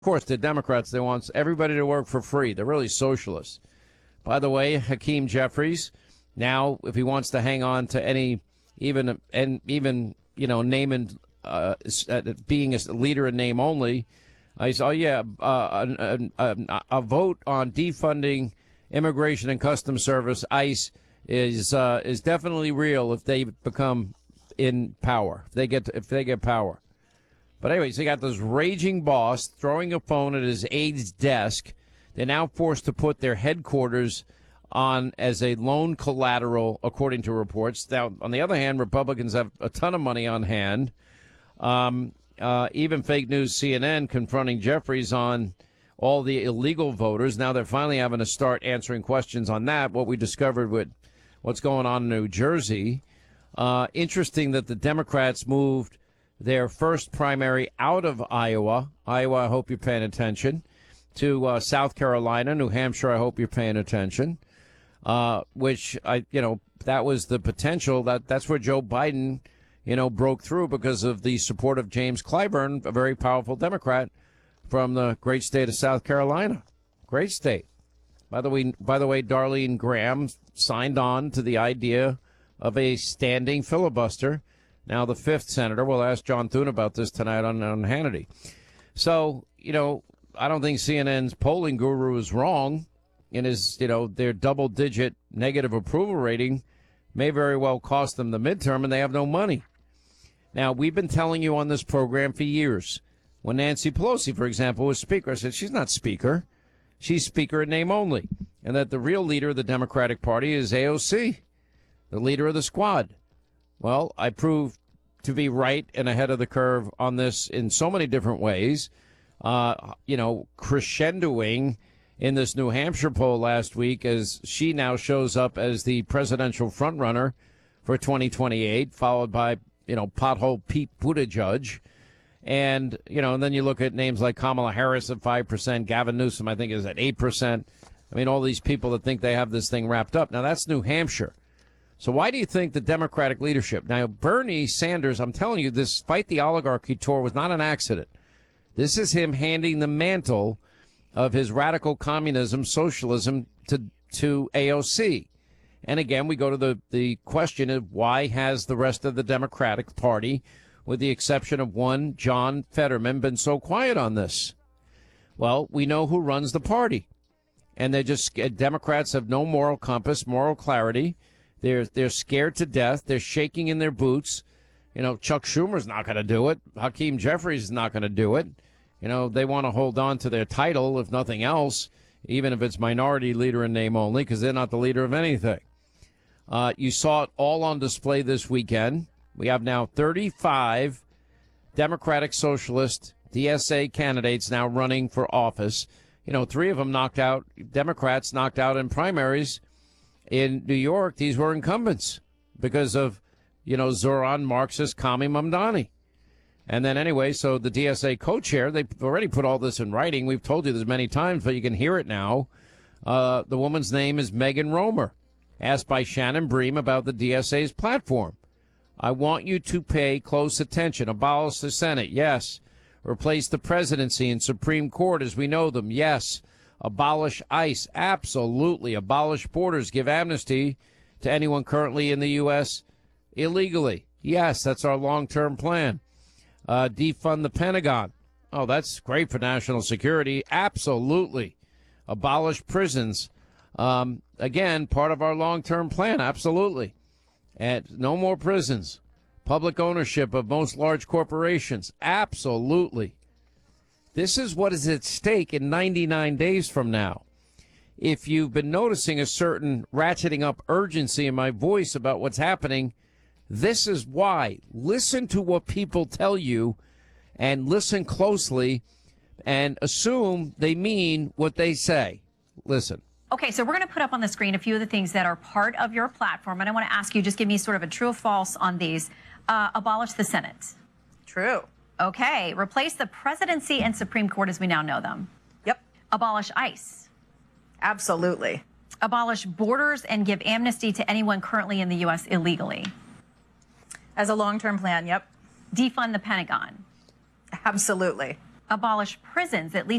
course, the Democrats, they want everybody to work for free. They're really socialists. By the way, Hakeem Jeffries, now, if he wants to hang on to any, even naming, being a leader in name only, I said, a vote on defunding Immigration and Customs Service, ICE, is definitely real if they become in power, if they get power. But anyways, they got this raging boss throwing a phone at his aide's desk. They're now forced to put their headquarters on as a loan collateral, according to reports. Now, on the other hand, Republicans have a ton of money on hand. Even fake news CNN confronting Jeffries on all the illegal voters. Now they're finally having to start answering questions on that, what we discovered with what's going on in New Jersey. Interesting that the Democrats moved their first primary out of Iowa. I hope you're paying attention. To South Carolina, New Hampshire, I hope you're paying attention. Which, that was the potential. That's where Joe Biden, broke through because of the support of James Clyburn, a very powerful Democrat from the great state of South Carolina. Great state. By the way, Darlene Graham signed on to the idea of a standing filibuster. Now the fifth senator. We'll ask John Thune about this tonight on Hannity. So, I don't think CNN's polling guru is wrong in his, their double-digit negative approval rating may very well cost them the midterm, and they have no money. Now, we've been telling you on this program for years. When Nancy Pelosi, for example, was Speaker, I said, she's not Speaker. She's Speaker in name only. And that the real leader of the Democratic Party is AOC, the leader of the squad. Well, I proved to be right and ahead of the curve on this in so many different ways. Crescendoing in this New Hampshire poll last week as she now shows up as the presidential frontrunner for 2028, followed by, pothole Pete Buttigieg. And, and then you look at names like Kamala Harris at 5%, Gavin Newsom, I think, is at 8%. I mean, all these people that think they have this thing wrapped up. Now, that's New Hampshire. So why do you think the Democratic leadership? Now, Bernie Sanders, I'm telling you, this Fight the Oligarchy tour was not an accident. This is him handing the mantle of his radical communism, socialism to AOC. And again, we go to the question of why has the rest of the Democratic Party, with the exception of one, John Fetterman, been so quiet on this? Well, we know who runs the party. And Democrats have no moral compass, moral clarity. They're scared to death. They're shaking in their boots. Chuck Schumer's not going to do it. Hakeem Jeffries is not going to do it. They want to hold on to their title, if nothing else, even if it's minority leader in name only, because they're not the leader of anything. You saw it all on display this weekend. We have now 35 Democratic Socialist DSA candidates now running for office. 3 of them Democrats knocked out in primaries. In New York, these were incumbents because of, Zoran Marxist Kami Mamdani. And then anyway, so the DSA co-chair, they've already put all this in writing. We've told you this many times, but you can hear it now. The woman's name is Megan Romer, asked by Shannon Bream about the DSA's platform. I want you to pay close attention. Abolish the Senate, yes. Replace the presidency and Supreme Court as we know them, yes. Abolish ICE, absolutely. Abolish borders, give amnesty to anyone currently in the U.S. illegally. Yes, that's our long-term plan. Defund the Pentagon. Oh, that's great for national security. Absolutely. Abolish prisons. Again, part of our long-term plan. Absolutely. And no more prisons. Public ownership of most large corporations. Absolutely. This is what is at stake in 99 days from now. If you've been noticing a certain ratcheting up urgency in my voice about what's happening, this is why. Listen to what people tell you and listen closely and assume they mean what they say. Listen. Okay, so we're going to put up on the screen a few of the things that are part of your platform. And I want to ask you, just give me sort of a true or false on these. Abolish the Senate. True. Okay. Replace the presidency and Supreme Court as we now know them. Yep. Abolish ICE. Absolutely. Abolish borders and give amnesty to anyone currently in the U.S. illegally. As a long-term plan, yep. Defund the Pentagon. Absolutely. abolish prisons, at least